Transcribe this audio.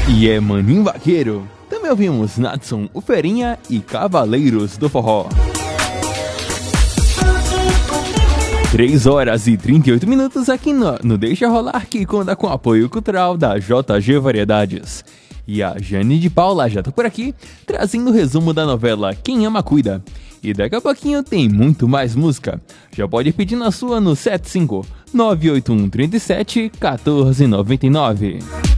E é Maninho Vaqueiro. Também ouvimos Natson, o Ferinha e Cavaleiros do Forró. 3 horas e 38 minutos aqui no Deixa Rolar, que conta com apoio cultural da JG Variedades. E a Jane de Paula já tá por aqui, trazendo o resumo da novela Quem Ama Cuida. E daqui a pouquinho tem muito mais música. Já pode pedir na sua no 75 981 37 1499.